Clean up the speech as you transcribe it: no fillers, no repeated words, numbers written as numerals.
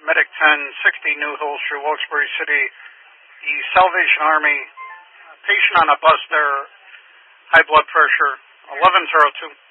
Medic 1060 New Holster, Wilkes-Barre City, the Salvation Army, patient on a bus there, high blood pressure, 1102.